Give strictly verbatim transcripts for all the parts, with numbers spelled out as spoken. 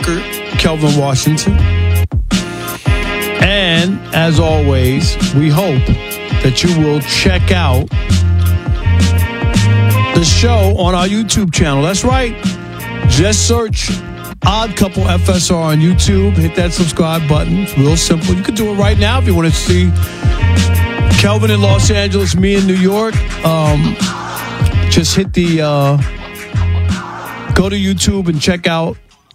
Kelvin Washington. And as always, we hope that you will check out the show on our YouTube channel. That's right. Just search Odd Couple F S R on YouTube. Hit that subscribe button. It's real simple. You can do it right now if you want to see Kelvin in Los Angeles, me in New York. Um, just hit the, uh, go to YouTube and check out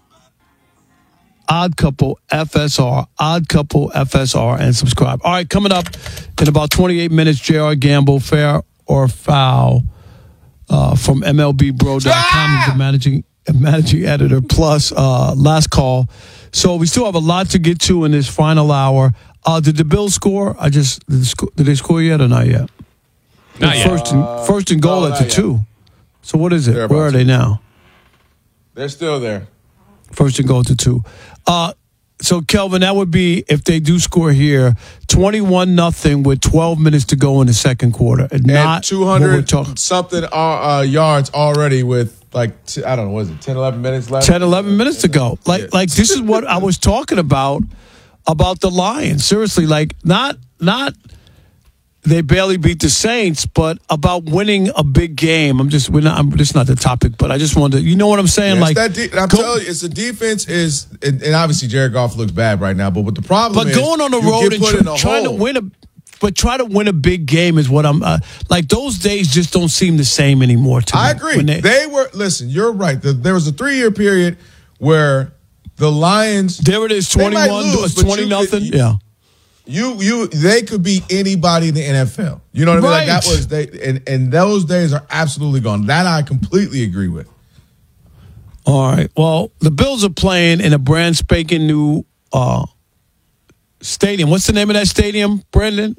Odd Couple F S R, Odd Couple F S R, and subscribe. All right, coming up in about twenty-eight minutes, J R Gamble, fair or foul, uh, from M L B Bro dot com, ah! the managing managing editor. Plus, uh, last call. So we still have a lot to get to in this final hour. Uh, did the Bills score? I just did, the sco- did they score yet or not yet? Not yet. First and, uh, first and goal no, at the yet. two. So what is it? They're Where are they now? They're still there. First and goal to two. Uh, so, Kelvin, that would be, if they do score here, twenty-one nothing with twelve minutes to go in the second quarter. And not and two hundred something uh, uh, yards already with, like, t- I don't know, what is it, ten, eleven minutes left? ten, eleven minutes to go. Like, yeah. like this is what I was talking about, about the Lions. Seriously, like, not, not they barely beat the Saints, but about winning a big game. I'm just, we're not, I'm, this is not the topic, but I just wanted to, you know what I'm saying? Yeah, like, that de- I'm go, telling you, it's the defense is, and, and obviously Jared Goff looks bad right now, but what the problem but is, going on the you road get and put tr- in a trying hole. to win a, but try to win a big game is what I'm, uh, like, those days just don't seem the same anymore to me. I agree. When They, they were, listen, you're right. The, there was a three-year period where the Lions, there it is, they might twenty-one, lose, but twenty you nothing. could- Yeah. You you they could be anybody in the N F L. You know what I mean? Like Right. that was they and, and those days are absolutely gone. That I completely agree with. All right. Well, the Bills are playing in a brand spanking new uh, stadium. What's the name of that stadium, Brendan?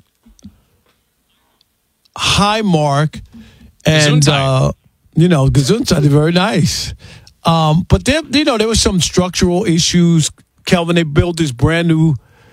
Highmark. And, Gesundheit. uh, you know, Gesundheit is very nice. Um, but, there, you know, there were some structural issues. Kelvin, they built this brand new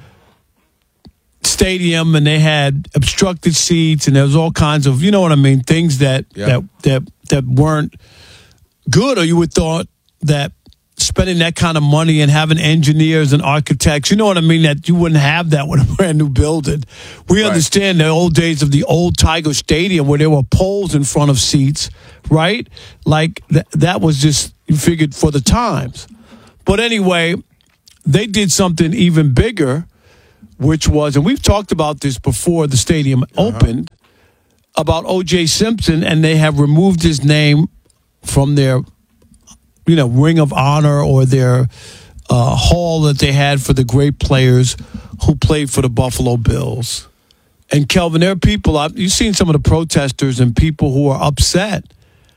stadium and they had obstructed seats and there was all kinds of, you know what I mean, things that Yeah. that that that weren't good, or you would thought that spending that kind of money and having engineers and architects, you know what I mean, that you wouldn't have that with a brand new building. We Right. understand the old days of the old Tiger Stadium where there were poles in front of seats, right? Like th- that was just, you figured, for the times. But anyway, they did something even bigger, which was, and we've talked about this before the stadium Uh-huh. opened, about O J Simpson, and they have removed his name from their, you know, Ring of Honor or their uh, hall that they had for the great players who played for the Buffalo Bills. And Kelvin, there are people, you've seen some of the protesters and people who are upset,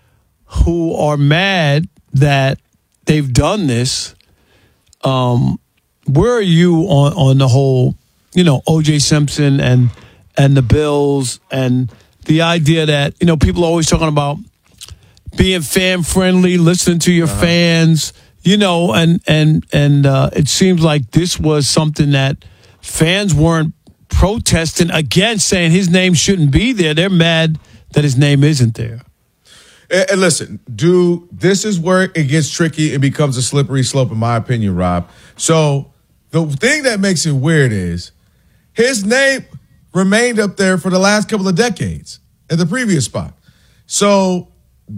who are mad that they've done this. Um, where are you on, on the whole, you know, O J Simpson and and the Bills and the idea that, you know, people are always talking about being fan friendly, listening to your uh-huh. fans, you know, and and and uh, it seems like this was something that fans weren't protesting against, saying his name shouldn't be there. They're mad that his name isn't there. And, and listen, do this is where it gets tricky and becomes a slippery slope, in my opinion, Rob. So the thing that makes it weird is his name remained up there for the last couple of decades at the previous spot. So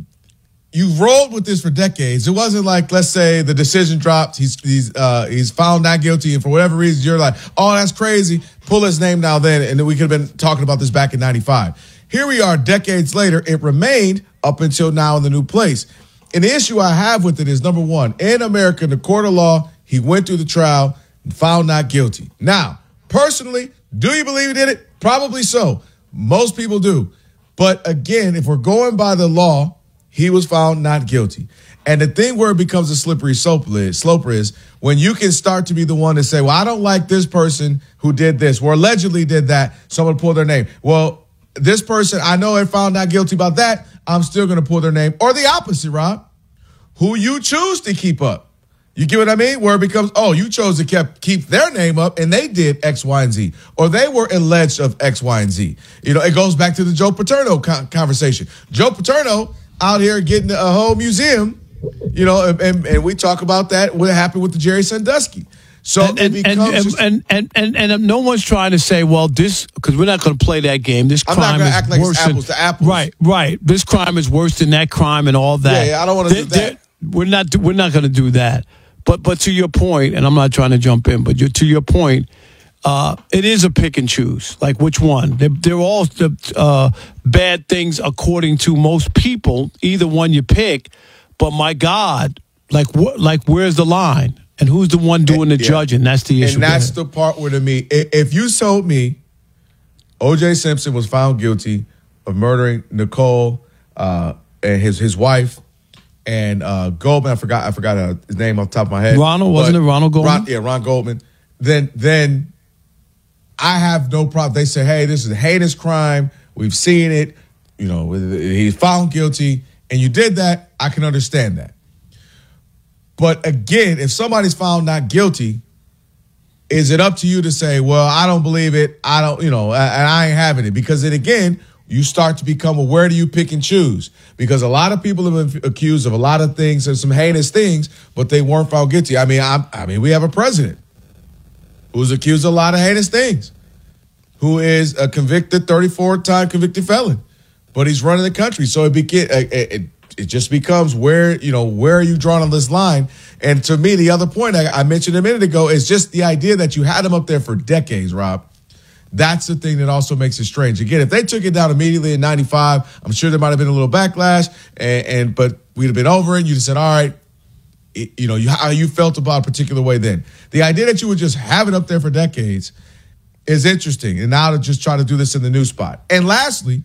you've rolled with this for decades. It wasn't like, let's say the decision dropped, he's he's uh, he's found not guilty, and for whatever reason you're like, oh, that's crazy, pull his name now then, and then we could have been talking about this back in ninety-five. Here we are decades later, it remained up until now in the new place. And the issue I have with it is, number one, in America, in the court of law, he went through the trial and found not guilty. Now, personally, do you believe he did it? Probably so. Most people do. But again, if we're going by the law, he was found not guilty. And the thing where it becomes a slippery slope is, slope is when you can start to be the one to say, well, I don't like this person who did this or allegedly did that, so I'm going to pull their name. Well, this person, I know I found not guilty about that, I'm still going to pull their name. Or the opposite, Rob, who you choose to keep up. You get what I mean? Where it becomes, oh, you chose to keep, keep their name up and they did X, Y, and Z. Or they were alleged of X, Y, and Z. You know, it goes back to the Joe Paterno con- conversation. Joe Paterno out here getting a whole museum You know, and, and we talk about that. What happened with the Jerry Sandusky? So and, and, it becomes and, just, and, and, and, and, and no one's trying to say, well, this, because we're not going to play that game. This I'm crime not is act like worse it's apples than, to apples. Right, right. This crime is worse than that crime and all that. Yeah, yeah I don't want to do that. We're not, we're not going to do that. But, but to your point, and I'm not trying to jump in, but to your point, uh, it is a pick and choose. Like which one? They're, they're all uh, bad things according to most people. Either one you pick, but my God, like wh- like where's the line? And who's the one doing the yeah. judging? That's the issue. And that's the part where to me, if you told me O J Simpson was found guilty of murdering Nicole uh, and his his wife and uh, Goldman, I forgot I forgot uh, his name off the top of my head. Ronald, wasn't it Ronald Goldman? Ron, yeah, Ron Goldman. Then then I have no problem. They say, hey, this is a heinous crime. We've seen it. You know, he's found guilty, and you did that. I can understand that. But again, if somebody's found not guilty, is it up to you to say, well, I don't believe it. I don't, you know, and I ain't having it. Because then again, you start to become, well, where do you pick and choose? Because a lot of people have been accused of a lot of things and some heinous things, but they weren't found guilty. I mean, I'm, I mean, we have a president who's accused of a lot of heinous things, who is a convicted thirty-four time convicted felon, but he's running the country. So it became, it, it, it just becomes where, you know, where are you drawing on this line? And to me, the other point I, I mentioned a minute ago is just the idea that you had him up there for decades, Rob. That's the thing that also makes it strange. Again, if they took it down immediately in ninety-five, I'm sure there might have been a little backlash, and, and but we'd have been over it. You'd have said, all right, it, you know, you, how you felt about a particular way then. The idea that you would just have it up there for decades is interesting. And now to just try to do this in the new spot. And lastly,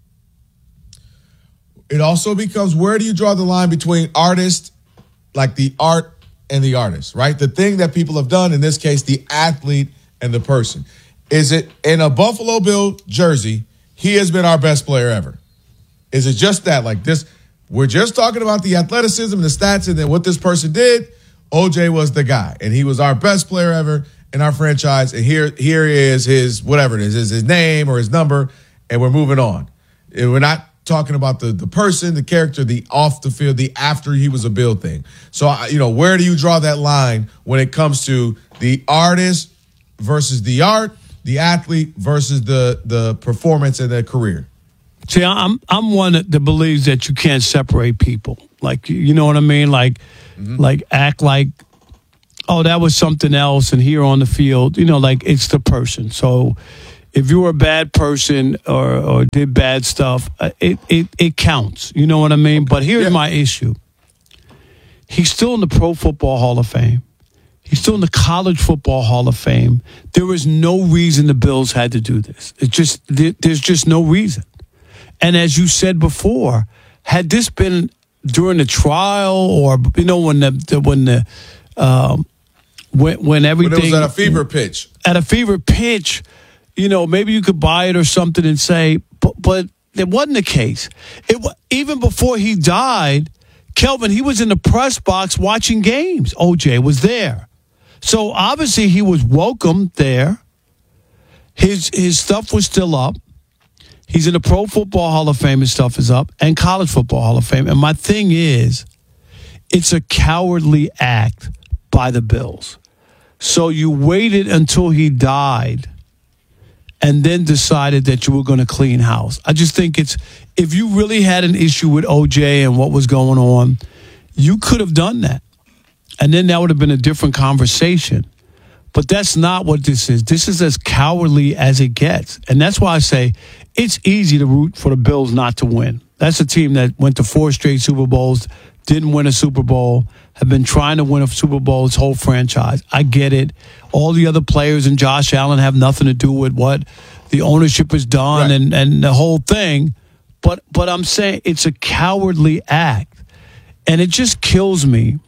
it also becomes, where do you draw the line between artist, like the art and the artist, right? The thing that people have done, in this case, the athlete and the person. Is it in a Buffalo Bill jersey, he has been our best player ever? Is it just that? Like this, we're just talking about the athleticism and the stats and then what this person did. O J was the guy, and he was our best player ever in our franchise. And here, here is his, whatever it is, is his name or his number, and we're moving on. And we're not talking about the, the person, the character, the off the field, the after he was a Bill thing. So, you know, where do you draw that line when it comes to the artist versus the art, the athlete versus the the performance and the career? See, I'm I'm one that believes that you can't separate people. Like, you know what I mean? Like, mm-hmm. like act like, oh, that was something else, and here on the field, you know, like it's the person. So if you were a bad person or, or did bad stuff, it, it, it counts. You know what I mean? But here's yeah. my issue. He's still in the Pro Football Hall of Fame. He's still in the College Football Hall of Fame. There was no reason the Bills had to do this. It just there's just no reason. And as you said before, had this been during the trial, or you know when the when the um, when when everything when it was at a fever pitch, at a fever pitch, you know, maybe you could buy it or something and say, but, but it wasn't the case. It even before he died, Kelvin, he was in the press box watching games. O J was there. So obviously he was welcome there. His his stuff was still up. He's in the Pro Football Hall of Fame. His stuff is up, and College Football Hall of Fame. And my thing is, it's a cowardly act by the Bills. So you waited until he died and then decided that you were going to clean house. I just think it's, if you really had an issue with O J and what was going on, you could have done that. And then that would have been a different conversation. But that's not what this is. This is as cowardly as it gets. And that's why I say it's easy to root for the Bills not to win. That's a team that went to four straight Super Bowls, didn't win a Super Bowl, have been trying to win a Super Bowl its whole franchise. I get it. All the other players and Josh Allen have nothing to do with what the ownership has done, right, and, and the whole thing. But but I'm saying it's a cowardly act. And it just kills me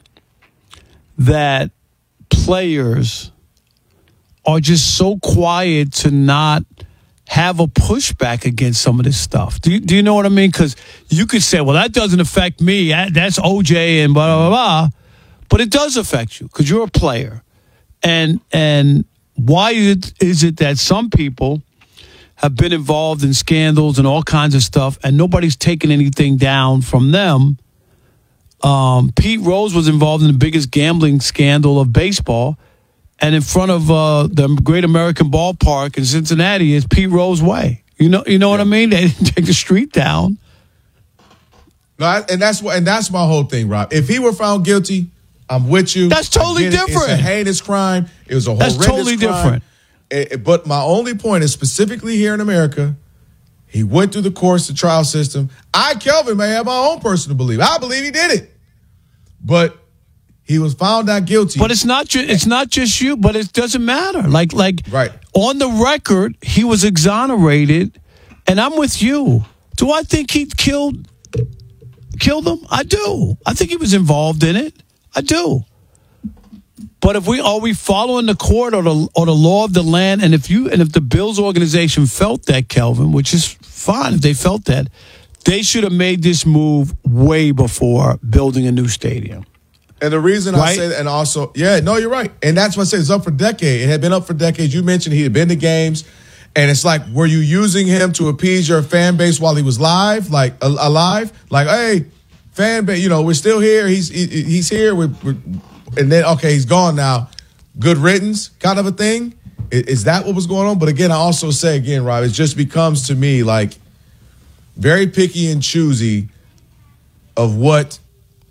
that players are just so quiet to not have a pushback against some of this stuff. Do you, do you know what I mean? Because you could say, well, that doesn't affect me. That's O J and blah, blah, blah. But it does affect you because you're a player. And and why is it, is it that some people have been involved in scandals and all kinds of stuff and nobody's taken anything down from them Um, Pete Rose was involved in the biggest gambling scandal of baseball. And in front of uh, the Great American Ballpark in Cincinnati is Pete Rose Way. You know, you know yeah. what I mean? They didn't take the street down. No, I, and that's what, and that's my whole thing, Rob. If he were found guilty, I'm with you. That's totally different. It's a heinous crime. It was a horrendous That's totally crime. different. It, it, but my only point is specifically here in America, he went through the course, the trial system. I, Kelvin, may have my own personal belief. I believe he did it, but he was found not guilty. But it's not just it's not just you. But it doesn't matter. Like like right. on the record, he was exonerated, and I'm with you. Do I think he killed killed them? I do. I think he was involved in it. I do. But if we are we following the court or the or the law of the land, and if you and if the Bills organization felt that, Kelvin, which is fine if they felt that, they should have made this move way before building a new stadium. And the reason right? I say that, and also, yeah, no, you're right. And that's what I say, it's up for decades. It had been up for decades. You mentioned he had been to games. And it's like, were you using him to appease your fan base while he was live, like uh, alive? Like, hey, fan base, you know, we're still here. He's he, he's here. We're, we're, and then, okay, he's gone now. Good riddance kind of a thing. Is, is that what was going on? But again, I also say again, Rob, it just becomes to me like very picky and choosy of what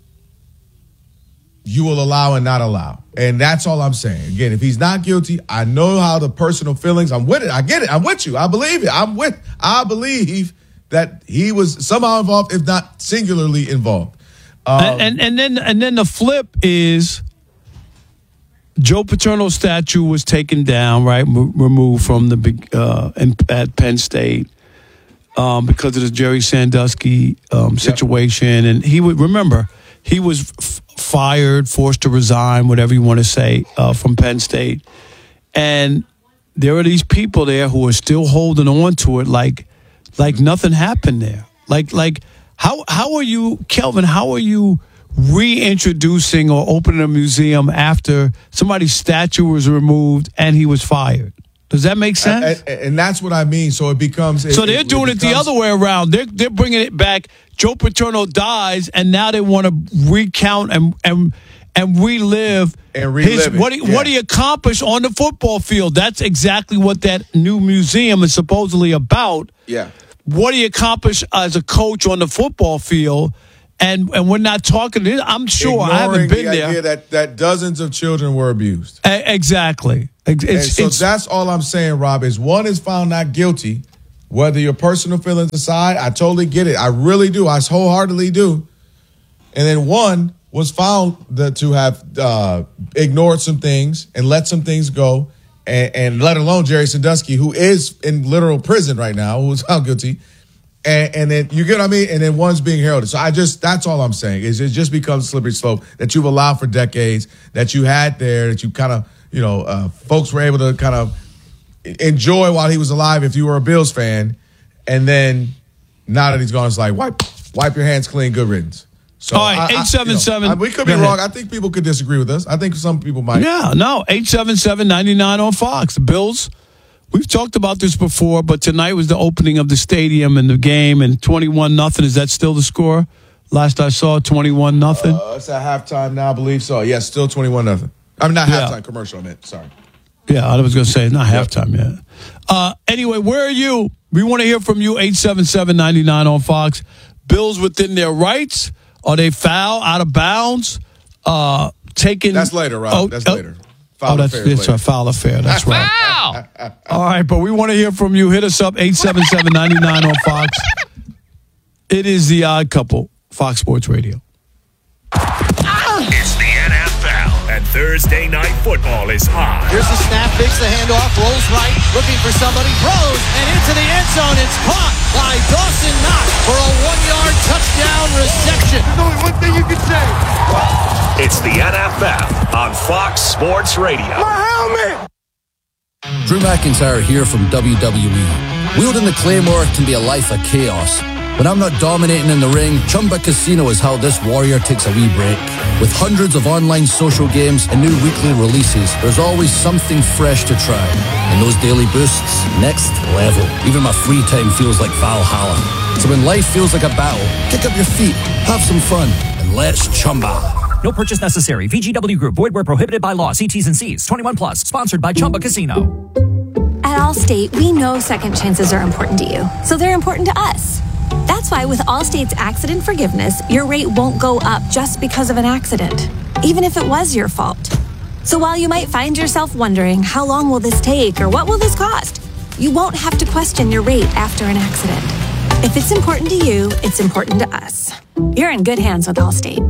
you will allow and not allow. And that's all I'm saying. Again, if he's not guilty, I know how the personal feelings, I'm with it. I get it. I'm with you. I believe it. I'm with, I believe that he was somehow involved, if not singularly involved. Um, and, and, and then and then the flip is Joe Paterno's statue was taken down, right, M- removed from the uh, in, at Penn State um, because of the Jerry Sandusky um, situation. Yep. And he would, remember, he was f- fired, forced to resign, whatever you want to say, uh, from Penn State. And there are these people there who are still holding on to it like like nothing happened there. Like, like how how are you, Kelvin, how are you reintroducing or opening a museum after somebody's statue was removed and he was fired? Does that make sense? And, and, and that's what I mean. So it becomes... So it, they're it, doing it, becomes, it the other way around. They're, they're bringing it back. Joe Paterno dies, and now they want to recount and and and relive, and relive his, it. what, he, yeah. what he accomplished on the football field. That's exactly what that new museum is supposedly about. Yeah. What he accomplished as a coach on the football field. And and we're not talking. I'm sure Ignoring I haven't been the there. Idea that that dozens of children were abused. A- exactly. It's, and so it's, that's all I'm saying, Rob. Is one is found not guilty, whether your personal feelings aside. I totally get it. I really do. I wholeheartedly do. And then one was found that to have uh, ignored some things and let some things go, and, and let alone Jerry Sandusky, who is in literal prison right now, who was found guilty. And, and then you get what I mean? And then one's being heralded. So I just, that's all I'm saying is it just becomes a slippery slope that you've allowed for decades, that you had there, that you kind of, you know, uh, folks were able to kind of enjoy while he was alive if you were a Bills fan. And then now that he's gone, it's like, wipe, wipe your hands clean, good riddance. So all right, eight seven seven. We could be wrong. I think people could disagree with us. I think some people might. Yeah, no, eight seven seven, nine nine on Fox. The Bills. We've talked about this before, but tonight was the opening of the stadium and the game, and twenty-one nothing. Is that still the score? Last I saw, twenty-one nothing. Uh, it's at halftime now, I believe so. Yes, still twenty-one nothing. I mean, not yeah. halftime, commercial, I meant. Sorry. Yeah, I was going to say, it's not halftime yet. Uh, anyway, where are you? We want to hear from you, eight seven seven, nine nine on Fox. Bills within their rights? Are they foul, out of bounds? Uh, taking That's later, Rob. Oh, that's uh, later. Foul oh, that's it's a foul affair. That's right. Wow. All right, but we want to hear from you. Hit us up, eight seven seven, nine nine on Fox. It is The Odd Couple, Fox Sports Radio. It's the N F L, and Thursday Night Football is on. Here's the snap, fakes the handoff, rolls right, looking for somebody, throws, and into the end zone. It's caught by Dawson Knox for a one-yard touchdown reception. There's only one thing you can say. It's the N F L on Fox Sports Radio. My helmet! Drew McIntyre here from W W E. Wielding the Claymore can be a life of chaos. When I'm not dominating in the ring, Chumba Casino is how this warrior takes a wee break. With hundreds of online social games and new weekly releases, there's always something fresh to try. And those daily boosts, next level. Even my free time feels like Valhalla. So when life feels like a battle, kick up your feet, have some fun, and Let's Chumba. No purchase necessary. V G W Group. Void where prohibited by law. See T's and C's. twenty-one plus. Sponsored by Chumba Casino. At Allstate, we know second chances are important to you, so they're important to us. That's why with Allstate's accident forgiveness, your rate won't go up just because of an accident, even if it was your fault. So while you might find yourself wondering, how long will this take or what will this cost? You won't have to question your rate after an accident. If it's important to you, it's important to us. You're in good hands with Allstate.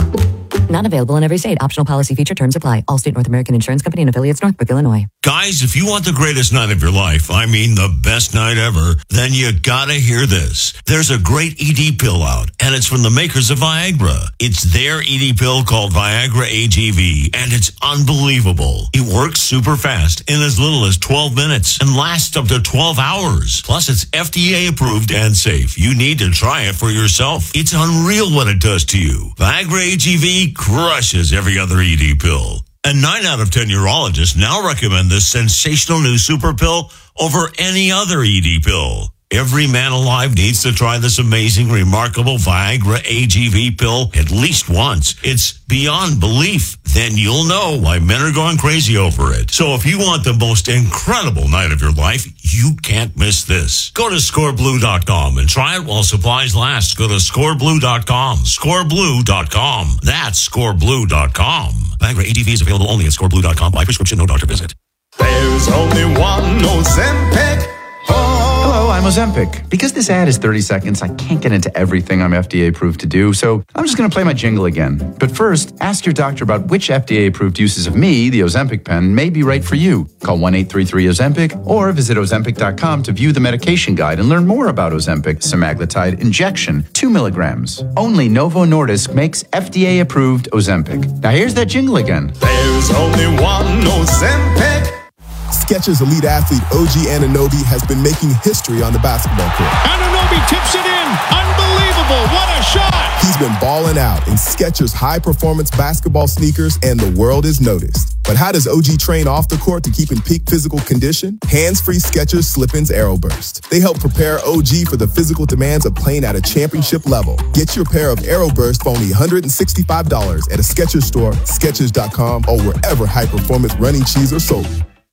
Not available in every state. Optional policy feature terms apply. Allstate North American Insurance Company and affiliates, Northbrook, Illinois. Guys, if you want the greatest night of your life, I mean the best night ever, then you gotta hear this. There's a great E D pill out, and it's from the makers of Viagra. It's their E D pill called Viagra A G V, and it's unbelievable. It works super fast in as little as twelve minutes and lasts up to twelve hours. Plus, it's F D A approved and safe. You need to try it for yourself. It's unreal what it does to you. Viagra A G V crushes every other E D pill. And nine out of ten urologists now recommend this sensational new super pill over any other E D pill. Every man alive needs to try this amazing, remarkable Viagra A G V pill at least once. It's beyond belief. Then you'll know why men are going crazy over it. So if you want the most incredible night of your life, you can't miss this. Go to score blue dot com and try it while supplies last. Go to score blue dot com. score blue dot com. That's score blue dot com. Viagra A G V is available only at score blue dot com by prescription, no doctor visit. There's only one Ozempic. Hello, I'm Ozempic. Because this ad is thirty seconds, I can't get into everything I'm F D A approved to do, so I'm just going to play my jingle again. But first, ask your doctor about which F D A approved uses of me, the Ozempic pen, may be right for you. Call one eight three three Ozempic or visit Ozempic dot com to view the medication guide and learn more about Ozempic semaglutide injection, two milligrams. Only Novo Nordisk makes F D A approved Ozempic. Now here's that jingle again. There's only one Ozempic. Skechers elite athlete O G Anunoby has been making history on the basketball court. Anunoby tips it in. Unbelievable. What a shot. He's been balling out in Skechers high-performance basketball sneakers, and the world has noticed. But how does O G train off the court to keep in peak physical condition? Hands-free Skechers Slip-ins AeroBurst. They help prepare O G for the physical demands of playing at a championship level. Get your pair of AeroBurst for only one hundred sixty-five dollars at a Skechers store, Skechers dot com, or wherever high-performance running shoes are sold.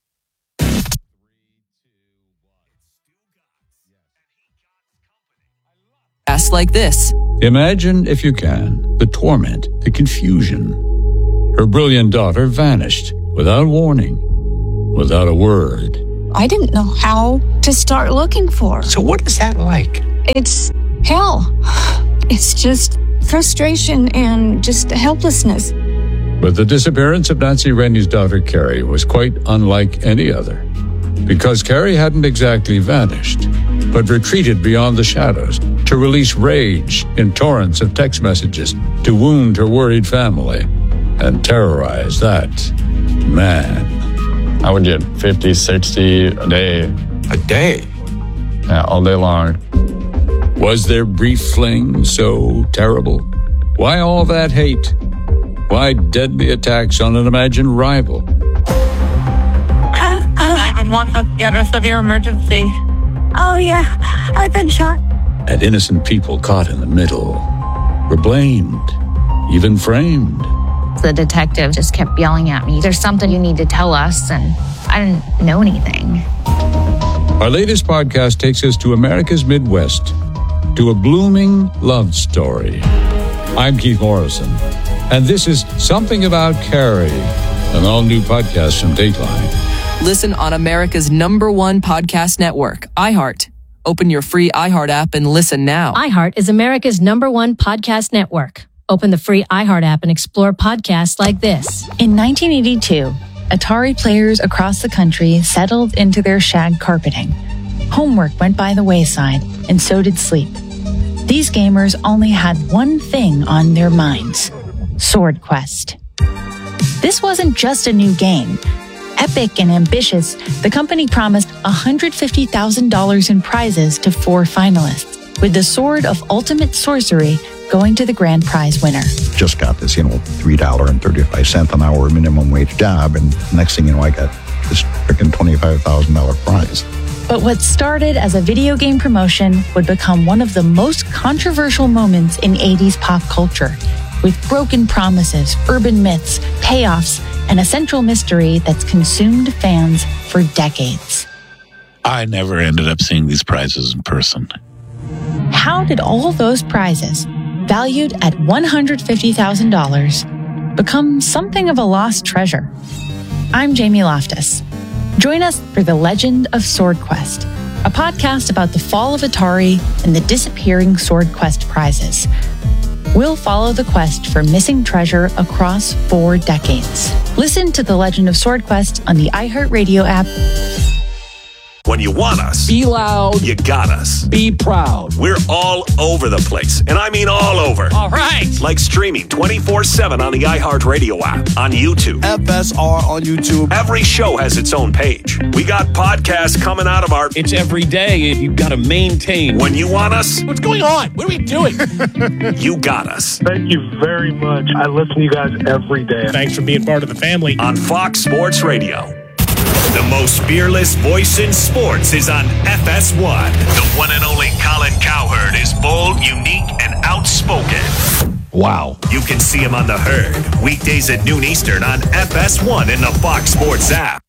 Like this. Imagine, if you can, the torment, the confusion. Her brilliant daughter vanished without warning, without a word. I didn't know how to start looking for her. So what is that like? It's hell. It's just frustration and just helplessness. But the disappearance of Nancy Rennie's daughter, Carrie, was quite unlike any other. Because Carrie hadn't exactly vanished, but retreated beyond the shadows to release rage in torrents of text messages to wound her worried family and terrorize that man. I would get fifty, sixty a day. A day? Yeah, all day long. Was their brief fling so terrible? Why all that hate? Why deadly attacks on an imagined rival? nine one one, get us of your emergency. Oh, yeah, I've been shot. And innocent people caught in the middle were blamed, even framed. The detective just kept yelling at me, there's something you need to tell us, and I didn't know anything. Our latest podcast takes us to America's Midwest, to a blooming love story. I'm Keith Morrison, and this is Something About Carrie, an all-new podcast from Dateline. Listen on America's number one podcast network, iHeart. Open your free iHeart app and listen now. iHeart is America's number one podcast network. Open the free iHeart app and explore podcasts like this. In nineteen eighty-two, Atari players across the country settled into their shag carpeting. Homework went by the wayside, and so did sleep. These gamers only had one thing on their minds: Sword Quest. This wasn't just a new game. Epic and ambitious, the company promised one hundred fifty thousand dollars in prizes to four finalists, with the Sword of Ultimate Sorcery going to the grand prize winner. Just got this, you know, three dollars and thirty-five cents an hour minimum wage job, and next thing you know, I got this freaking twenty-five thousand dollars prize. But what started as a video game promotion would become one of the most controversial moments in eighties pop culture. with broken promises, urban myths, payoffs, and a central mystery that's consumed fans for decades. I never ended up seeing these prizes in person. How did all those prizes, valued at one hundred fifty thousand dollars, become something of a lost treasure? I'm Jamie Loftus. Join us for The Legend of Sword Quest, a podcast about the fall of Atari and the disappearing Sword Quest prizes. We'll follow the quest for missing treasure across four decades. Listen to The Legend of Sword Quest on the iHeartRadio app. When you want us, Be loud. you got us. Be proud. We're all over the place, and I mean all over. All right. Like streaming twenty-four seven on the iHeartRadio app, on YouTube. F S R on YouTube. Every show has its own page. We got podcasts coming out of our... It's every day. You've got to maintain. When you want us, What's going on? What are we doing? you got us. Thank you very much. I listen to you guys every day. Thanks for being part of the family. On Fox Sports Radio. The most fearless voice in sports is on F S one. The one and only Colin Cowherd is bold, unique, and outspoken. Wow. You can see him on The Herd, weekdays at noon Eastern on F S one in the Fox Sports app.